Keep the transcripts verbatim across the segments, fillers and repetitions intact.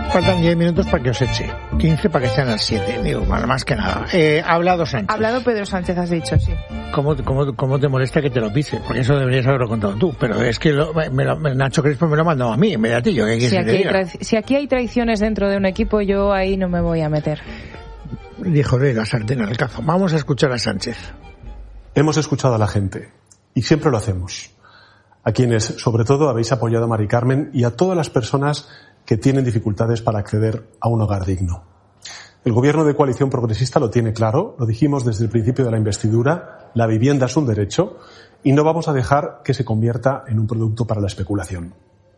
Faltan diez minutos para que os eche. quince para que sean las siete. Digo, más que nada. Eh, ha hablado Sánchez. Ha hablado Pedro Sánchez, has dicho, sí. ¿Cómo, cómo, cómo te molesta que te lo pise? Porque eso deberías haberlo contado tú. Pero es que lo, me lo, Nacho Crespo me lo ha mandado a mí, en vez de a ti. Yo, ¿qué quieres si, que aquí te hay diga? tra- si aquí hay traiciones dentro de un equipo, yo ahí no me voy a meter. Dijo de la sartén al cazo. Vamos a escuchar a Sánchez. Hemos escuchado a la gente. Y siempre lo hacemos. A quienes, sobre todo, habéis apoyado a Mari Carmen y a todas las personas que tienen dificultades para acceder a un hogar digno. El gobierno de coalición progresista lo tiene claro, lo dijimos desde el principio de la investidura, la vivienda es un derecho y no vamos a dejar que se convierta en un producto para la especulación.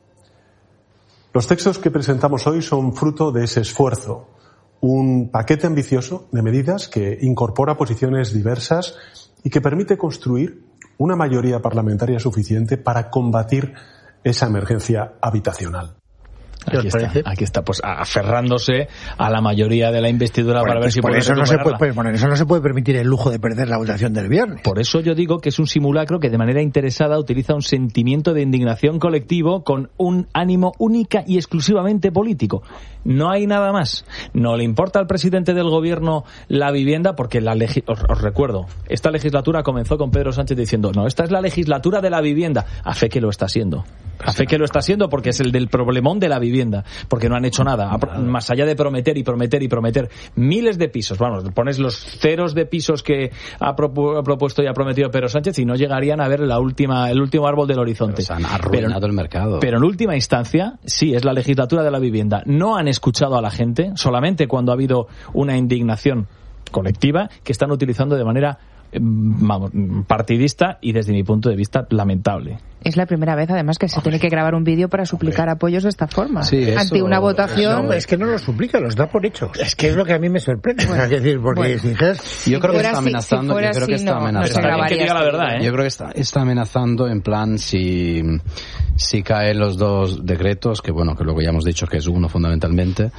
Los textos que presentamos hoy son fruto de ese esfuerzo, un paquete ambicioso de medidas que incorpora posiciones diversas y que permite construir una mayoría parlamentaria suficiente para combatir esa emergencia habitacional. Aquí está, aquí está, pues aferrándose a la mayoría de la investidura Bueno, para ver pues si por puede eso no se recuperarla. puede, por eso no se puede permitir el lujo de perder la votación del viernes. Por eso yo digo que es un simulacro que de manera interesada utiliza un sentimiento de indignación colectivo con un ánimo única y exclusivamente político. No hay nada más. No le importa al presidente del gobierno la vivienda porque la legi- os, os recuerdo, esta legislatura comenzó con Pedro Sánchez diciendo, no, esta es la legislatura de la vivienda. A fe que lo está siendo. A fe que lo está siendo porque es el del problemón de la vivienda. Porque no han hecho nada. Más allá de prometer y prometer y prometer miles de pisos. Vamos, pones los ceros de pisos que ha, propu- ha propuesto y ha prometido Pedro Sánchez y no llegarían a ver la última, el último árbol del horizonte. Pero se han arruinado pero, el mercado. Pero en última instancia, sí, es la legislatura de la vivienda. No han escuchado a la gente, solamente cuando ha habido una indignación colectiva que están utilizando de manera vamos, partidista y desde mi punto de vista lamentable. Es la primera vez, además, que se Hombre. tiene que grabar un vídeo para suplicar Hombre. apoyos de esta forma. Sí, eso, ante una votación. No, es que no los suplica, los da por hechos. Es que es lo que a mí me sorprende. Bueno, o sea, es decir, porque bueno. si dijeras... Yo creo que fuera está así- amenazando. si fuera yo creo que así, está no- no se amenazando. grabaría que diga la este verdad, vídeo. ¿eh? Yo creo que está, está amenazando en plan si, si caen los dos decretos, que bueno, que luego ya hemos dicho que es uno fundamentalmente,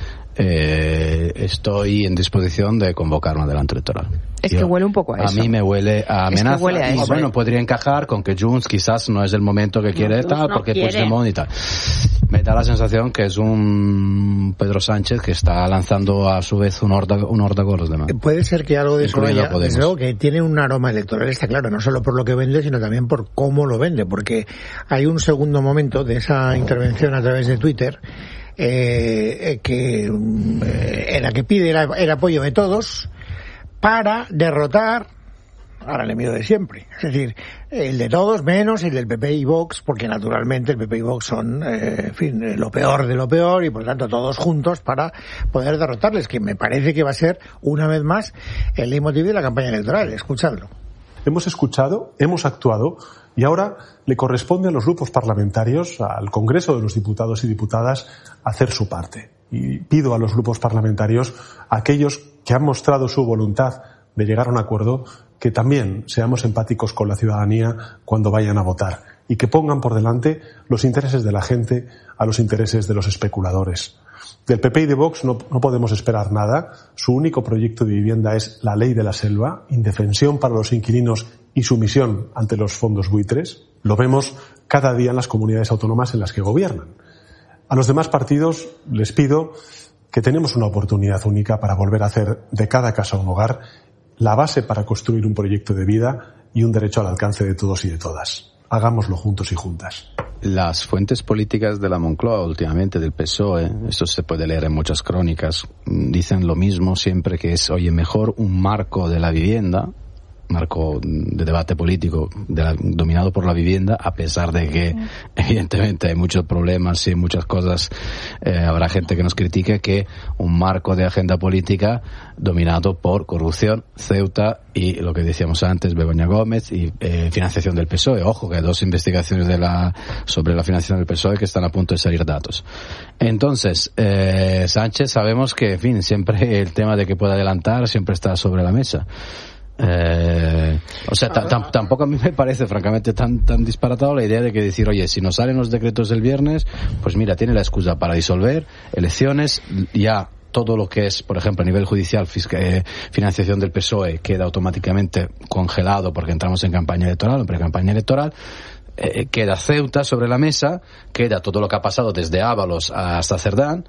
eh, estoy en disposición de convocar un adelanto electoral. Es Yo- que huele un poco a eso. A mí me huele a Es que amenaza. huele a y eso. bueno, podría encajar con que Junts quizás no es el momento que quiere Junts tal, no porque quiere. Puigdemont y tal. Me da la sensación que es un Pedro Sánchez que está lanzando a su vez un horda, un horda con los demás. Puede ser que algo de eso Incluido haya, Podemos. desde luego que tiene un aroma electoral, está claro, no solo por lo que vende, sino también por cómo lo vende, porque hay un segundo momento de esa intervención a través de Twitter eh, que eh, en la que pide el, el apoyo de todos para derrotar ahora el enemigo de siempre, es decir, el de todos menos el del P P y Vox, porque naturalmente el P P y Vox son, eh, en fin, lo peor de lo peor y por lo tanto todos juntos para poder derrotarles, que me parece que va a ser una vez más el leitmotiv de la campaña electoral. Escuchadlo. Hemos escuchado, hemos actuado y ahora le corresponde a los grupos parlamentarios, al Congreso de los Diputados y Diputadas, hacer su parte. Y pido a los grupos parlamentarios, a aquellos que han mostrado su voluntad de llegar a un acuerdo, que también seamos empáticos con la ciudadanía cuando vayan a votar y que pongan por delante los intereses de la gente a los intereses de los especuladores. Del P P y de Vox no, no podemos esperar nada. Su único proyecto de vivienda es la ley de la selva, indefensión para los inquilinos y sumisión ante los fondos buitres. Lo vemos cada día en las comunidades autónomas en las que gobiernan. A los demás partidos les pido que tenemos una oportunidad única para volver a hacer de cada casa un hogar, la base para construir un proyecto de vida y un derecho al alcance de todos y de todas. Hagámoslo juntos y juntas. Las fuentes políticas de la Moncloa últimamente, del P S O E, esto se puede leer en muchas crónicas, dicen lo mismo siempre, que es, oye, mejor un marco de la vivienda, marco de debate político de la, dominado por la vivienda, a pesar de que mm. evidentemente hay muchos problemas y muchas cosas, eh, habrá gente que nos critique, que un marco de agenda política dominado por corrupción, Ceuta y lo que decíamos antes, Begoña Gómez, y eh, financiación del P S O E. Ojo, que hay dos investigaciones de la, sobre la financiación del P S O E que están a punto de salir datos. Entonces, eh, Sánchez, sabemos que, en fin, siempre el tema de que pueda adelantar siempre está sobre la mesa. Eh, o sea, t- t- tampoco a mí me parece francamente tan tan disparatado la idea de que decir, oye, si nos salen los decretos del viernes, pues mira, tiene la excusa para disolver elecciones, ya todo lo que es, por ejemplo, a nivel judicial, fisca, eh, financiación del P S O E queda automáticamente congelado porque entramos en campaña electoral, en pre-campaña electoral. Eh, queda Ceuta sobre la mesa, queda todo lo que ha pasado desde Ábalos hasta Cerdán.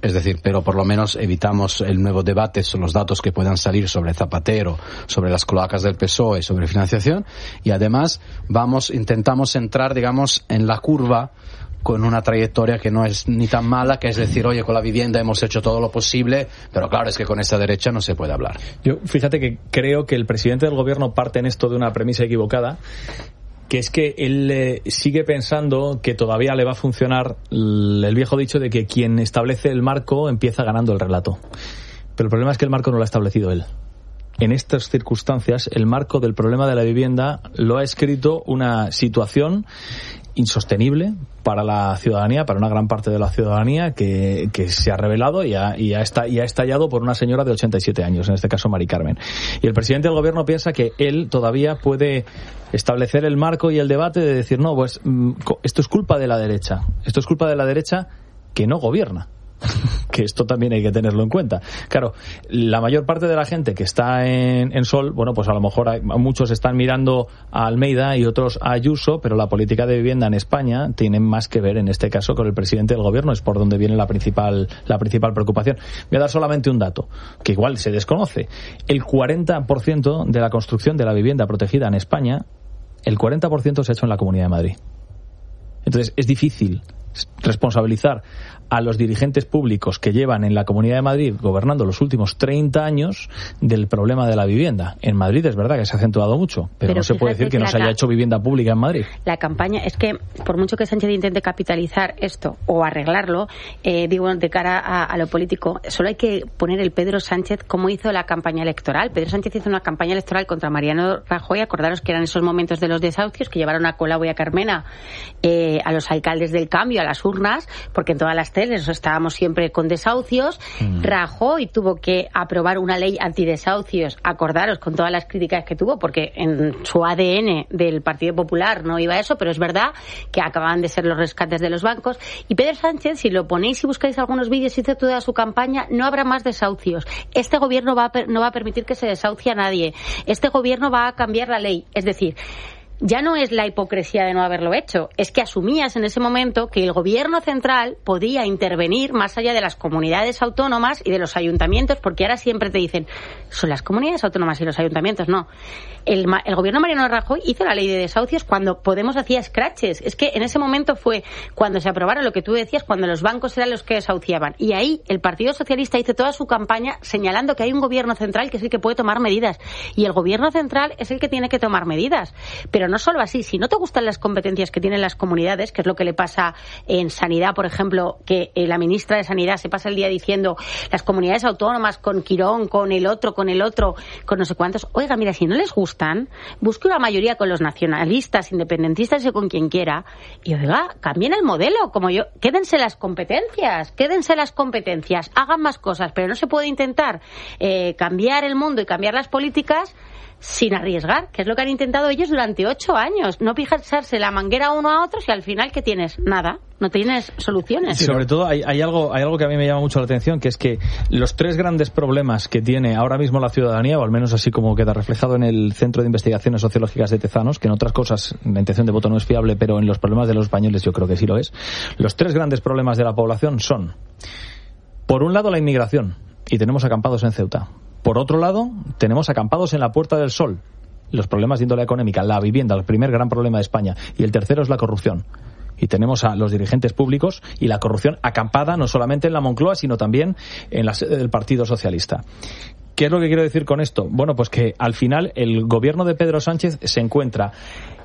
Es decir, pero por lo menos evitamos el nuevo debate sobre los datos que puedan salir sobre Zapatero, sobre las cloacas del P S O E, sobre financiación, y además vamos, intentamos entrar, digamos, en la curva con una trayectoria que no es ni tan mala, que es decir, oye, con la vivienda hemos hecho todo lo posible, pero claro, es que con esta derecha no se puede hablar. Yo, fíjate que creo que el presidente del gobierno parte en esto de una premisa equivocada, que es que él eh, sigue pensando que todavía le va a funcionar el, el viejo dicho de que quien establece el marco empieza ganando el relato. Pero el problema es que el marco no lo ha establecido él. En estas circunstancias, el marco del problema de la vivienda lo ha escrito una situación insostenible para la ciudadanía, para una gran parte de la ciudadanía que, que se ha revelado y ha, y, ha esta, y ha estallado por una señora de ochenta y siete años, en este caso Mari Carmen. Y el presidente del gobierno piensa que él todavía puede establecer el marco y el debate de decir, no, pues esto es culpa de la derecha, esto es culpa de la derecha que no gobierna. Que esto también hay que tenerlo en cuenta. Claro, la mayor parte de la gente que está en, en Sol, bueno, pues a lo mejor hay, muchos están mirando a Almeida y otros a Ayuso, pero la política de vivienda en España tiene más que ver, en este caso, con el presidente del gobierno. Es por donde viene la principal, la principal preocupación. Voy a dar solamente un dato, que igual se desconoce. El cuarenta por ciento de la construcción de la vivienda protegida en España, el cuarenta por ciento se ha hecho en la Comunidad de Madrid. Entonces, es difícil responsabilizar a los dirigentes públicos que llevan en la Comunidad de Madrid gobernando los últimos treinta años del problema de la vivienda. En Madrid es verdad que se ha acentuado mucho, pero, pero no se puede decir que, que no se haya hecho vivienda pública en Madrid. La campaña, es que por mucho que Sánchez intente capitalizar esto o arreglarlo, eh, digo, de cara a, a lo político, solo hay que poner el Pedro Sánchez como hizo la campaña electoral. Pedro Sánchez hizo una campaña electoral contra Mariano Rajoy, acordaros que eran esos momentos de los desahucios que llevaron a Colau y a Carmena, eh, a los alcaldes del cambio, a las urnas, porque en todas las teles estábamos siempre con desahucios. Mm. Rajoy tuvo que aprobar una ley antidesahucios, acordaros, con todas las críticas que tuvo, porque en su A D N del Partido Popular no iba eso, pero es verdad que acababan de ser los rescates de los bancos. Y Pedro Sánchez, si lo ponéis y buscáis algunos vídeos, hizo toda su campaña, no habrá más desahucios. Este gobierno va a per- no va a permitir que se desahucie a nadie. Este gobierno va a cambiar la ley. Es decir, ya no es la hipocresía de no haberlo hecho, es que asumías en ese momento que el gobierno central podía intervenir más allá de las comunidades autónomas y de los ayuntamientos, porque ahora siempre te dicen, son las comunidades autónomas y los ayuntamientos. No. El, el gobierno Mariano Rajoy hizo la ley de desahucios cuando Podemos hacía scratches. Es que en ese momento fue cuando se aprobaron lo que tú decías, cuando los bancos eran los que desahuciaban. Y ahí el Partido Socialista hizo toda su campaña señalando que hay un gobierno central que es el que puede tomar medidas. Y el gobierno central es el que tiene que tomar medidas. Pero no solo así, si no te gustan las competencias que tienen las comunidades, que es lo que le pasa en Sanidad, por ejemplo, que eh, la ministra de Sanidad se pasa el día diciendo las comunidades autónomas con Quirón, con el otro, con el otro, con no sé cuántos. Oiga, mira, si no les gustan, busque una mayoría con los nacionalistas, independentistas o con quien quiera, y oiga, cambien el modelo, como yo, quédense las competencias, quédense las competencias, hagan más cosas, pero no se puede intentar eh, cambiar el mundo y cambiar las políticas sin arriesgar, que es lo que han intentado ellos durante ocho años. No pisarse la manguera uno a otro y al final, ¿qué tienes? Nada. No tienes soluciones. Sí, sobre todo hay, hay algo hay algo que a mí me llama mucho la atención, que es que los tres grandes problemas que tiene ahora mismo la ciudadanía, o al menos así como queda reflejado en el Centro de Investigaciones Sociológicas de Tezanos, que en otras cosas la intención de voto no es fiable, pero en los problemas de los españoles yo creo que sí lo es. Los tres grandes problemas de la población son, por un lado, la inmigración, y tenemos acampados en Ceuta. Por otro lado, tenemos acampados en la Puerta del Sol, los problemas de índole económica, la vivienda, el primer gran problema de España, y el tercero es la corrupción. Y tenemos a los dirigentes públicos y la corrupción acampada no solamente en la Moncloa, sino también en la sede del Partido Socialista. ¿Qué es lo que quiero decir con esto? Bueno, pues que al final el gobierno de Pedro Sánchez se encuentra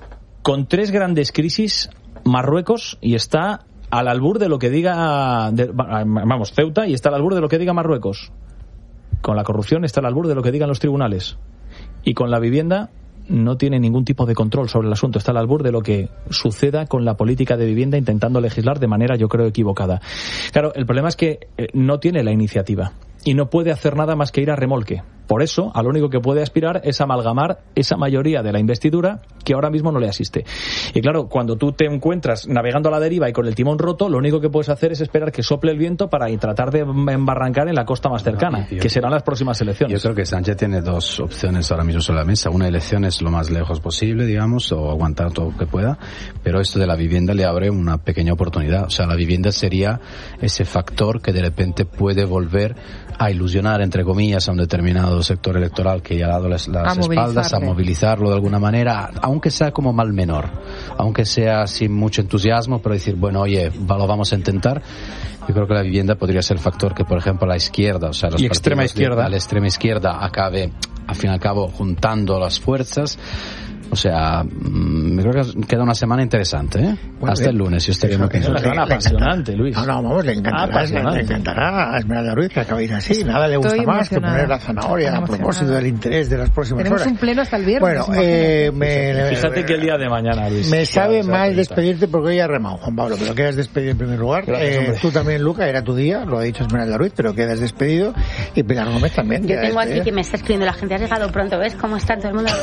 con tres grandes crisis. Marruecos, y está al albur de lo que diga, de, vamos, Ceuta, y está al albur de lo que diga Marruecos. Con la corrupción está al albur de lo que digan los tribunales. Y con la vivienda no tiene ningún tipo de control sobre el asunto. Está al albur de lo que suceda con la política de vivienda, intentando legislar de manera, yo creo, equivocada. Claro, el problema es que no tiene la iniciativa y no puede hacer nada más que ir a remolque. Por eso, a lo único que puede aspirar es amalgamar esa mayoría de la investidura que ahora mismo no le asiste. Y claro, cuando tú te encuentras navegando a la deriva y con el timón roto, lo único que puedes hacer es esperar que sople el viento para tratar de embarrancar en la costa más cercana, no, yo, que serán las próximas elecciones. Yo creo que Sánchez tiene dos opciones ahora mismo sobre la mesa. Una elección es lo más lejos posible, digamos, o aguantar todo lo que pueda, pero esto de la vivienda le abre una pequeña oportunidad. O sea, la vivienda sería ese factor que de repente puede volver a ilusionar, entre comillas, a un determinado sector electoral que ya ha dado las, las espaldas, a movilizarlo de alguna manera, aunque sea como mal menor, aunque sea sin mucho entusiasmo, pero decir, bueno, oye, lo vamos a intentar. Yo creo que la vivienda podría ser el factor que, por ejemplo, la izquierda, o sea, los y extrema izquierda, de, la extrema izquierda acabe, al fin y al cabo, juntando las fuerzas. O sea, me creo que queda una semana interesante, ¿eh? Bueno, hasta el lunes, si usted es una semana apasionante, Luis. No, no, vamos, le encantará, le, le encantará a Esmeralda Ruiz que acabéis así. Nada le gusta Estoy más que poner la zanahoria a propósito del interés de las próximas Tenemos horas. Tenemos un pleno hasta el viernes. Bueno, eh, me, fíjate que el día de mañana, Luis. Me sabe mal despedirte porque hoy ha remado, Juan Pablo, pero quedas despedido en primer lugar. Gracias, eh, tú también, Luca, era tu día, lo ha dicho Esmeralda Ruiz, pero quedas despedido. Y Pilar Gómez también. Yo tengo despedido. aquí que me está escribiendo la gente, has llegado pronto, ¿ves cómo está todo el mundo?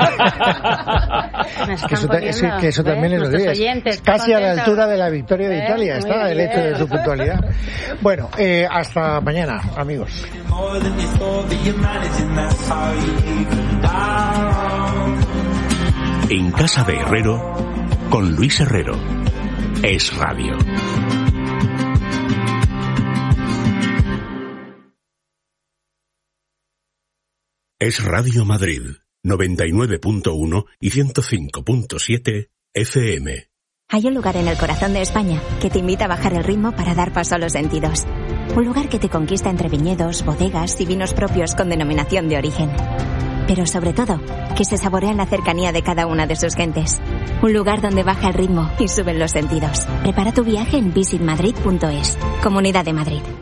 Que eso, es, que eso también es lo que es casi a la altura de la victoria de Italia está el hecho de su puntualidad. Bueno, eh, hasta mañana, amigos. En casa de Herrero con Luis Herrero. Es Radio. Es Radio Madrid. noventa y nueve punto uno y ciento cinco punto siete F M. Hay un lugar en el corazón de España que te invita a bajar el ritmo para dar paso a los sentidos. Un lugar que te conquista entre viñedos, bodegas y vinos propios con denominación de origen. Pero sobre todo, que se saborea en la cercanía de cada una de sus gentes. Un lugar donde baja el ritmo y suben los sentidos. Prepara tu viaje en visit madrid punto es. Comunidad de Madrid.